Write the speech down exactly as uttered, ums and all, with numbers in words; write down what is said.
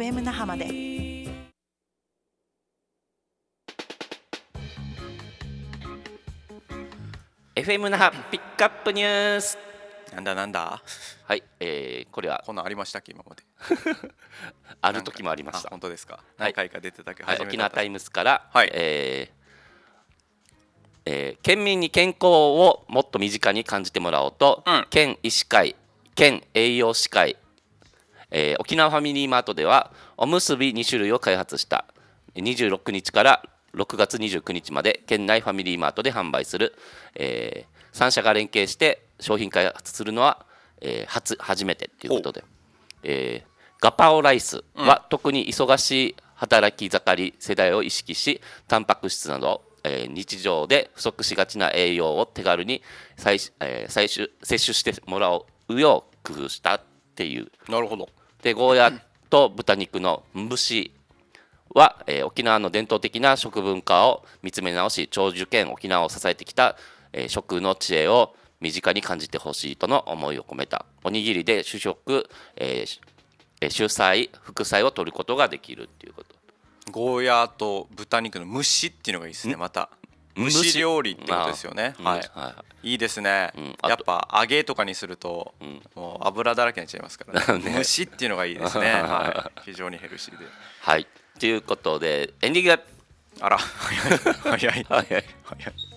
エフエム 那覇まで。 エフエム 那覇ピックアップニュース。 なんだなんだ。 はい、えー、これはこんなんありましたっけ今まで。 ある時もありました。 本当ですか。 はい、 何回か出てたけど、 はい、沖縄タイムスから、 はい、 えーえー、県民に健康をもっと身近に感じてもらおうと、うん、県医師会、県栄養士会、えー、沖縄ファミリーマートではおむすびに種類を開発した。にじゅうろくにちからろくがつにじゅうくにちまで県内ファミリーマートで販売する、えー、さん社が連携して商品開発するのは、えー、初初めてということで、えー、ガパオライスは特に忙しい働き盛り世代を意識し、タンパク質など、えー、日常で不足しがちな栄養を手軽に採、えー、採取摂取してもらうよう工夫したっていう。 なるほど。 でゴーヤと豚肉の蒸しは、えー、沖縄の伝統的な食文化を見つめ直し、長寿県沖縄を支えてきた、えー、食の知恵を身近に感じてほしいとの思いを込めたおにぎりで主食、えー、主菜副菜を取ることができるっていうこと。 ゴーヤーと豚肉の蒸しっていうのがいいですね。また蒸し料理ってことですよね。はい、はい、いいですね、うん、やっぱ揚げとかにすると、うん、もう油だらけになっちゃいますからね。蒸しっていうのがいいですね。はい、非常にヘルシーで。 はい、ということでエンディング。 あら早い早い早い早い